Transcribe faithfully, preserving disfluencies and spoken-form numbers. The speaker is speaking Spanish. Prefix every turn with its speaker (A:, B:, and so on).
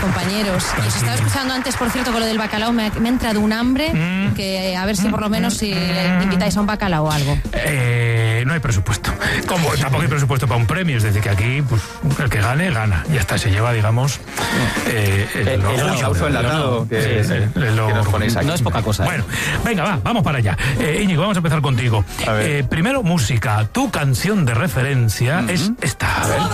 A: compañeros. Y os estaba escuchando antes, por cierto, con lo del bacalao, me ha, me ha entrado un hambre, mm. que a ver si por lo menos si mm. invitáis a un bacalao o algo.
B: Eh, no hay presupuesto. Como tampoco hay presupuesto para un premio, es decir, que aquí pues, el que gane, gana. Y hasta se lleva, digamos, eh, el,
C: el, el aplauso enlatado que,
B: sí, sí,
C: que,
B: lo,
C: que nos ponéis aquí.
D: No es poca cosa. ¿eh?
B: Bueno, venga, va, vamos para allá. Eh, Íñigo, vamos a empezar contigo. Eh, primero, música. Tu canción de referencia uh-huh. es esta. A ver.